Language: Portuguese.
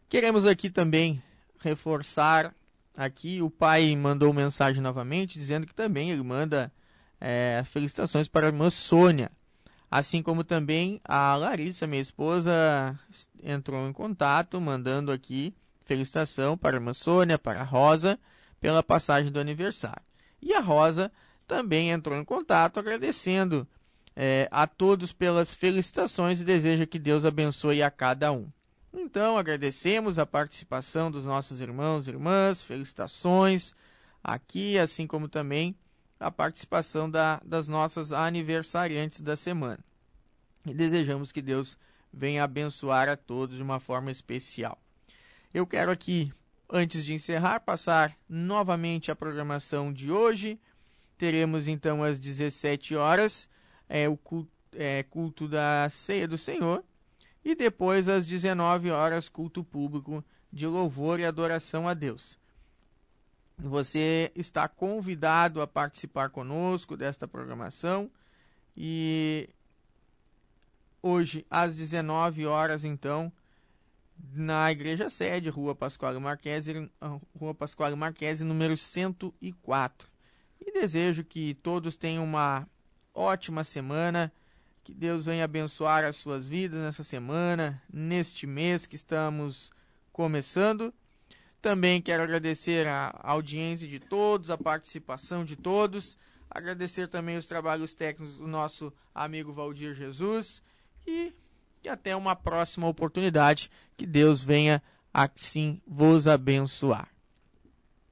Queremos aqui também reforçar, aqui o pai mandou mensagem novamente, dizendo que também ele manda felicitações para a irmã Sônia. Assim como também a Larissa, minha esposa, entrou em contato, mandando aqui felicitação para a irmã Sônia, para a Rosa, pela passagem do aniversário. E a Rosa também entrou em contato, agradecendo a todos pelas felicitações e deseja que Deus abençoe a cada um. Então, agradecemos a participação dos nossos irmãos e irmãs, felicitações aqui, assim como também a participação das nossas aniversariantes da semana. E desejamos que Deus venha abençoar a todos de uma forma especial. Eu quero aqui, antes de encerrar, passar novamente a programação de hoje. Teremos então às 17 horas o culto da Ceia do Senhor. E depois às 19 horas, culto público de louvor e adoração a Deus. Você está convidado a participar conosco desta programação. E hoje, às 19 horas, então, na igreja sede, Rua Pasquale Marchese, número 104. E desejo que todos tenham uma ótima semana, que Deus venha abençoar as suas vidas nessa semana, neste mês que estamos começando. Também quero agradecer a audiência de todos, a participação de todos, agradecer também os trabalhos técnicos do nosso amigo Valdir Jesus e até uma próxima oportunidade. Que Deus venha assim vos abençoar.